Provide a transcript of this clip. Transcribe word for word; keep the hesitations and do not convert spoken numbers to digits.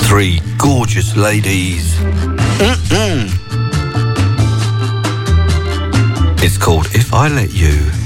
three gorgeous ladies. Mm-mm. It's called If I Let You.